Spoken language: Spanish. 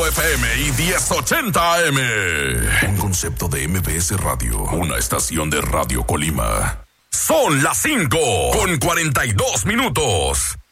FM y 1080 AM. Un concepto de MBS Radio. Una estación de Radio Colima. Son las 5:42.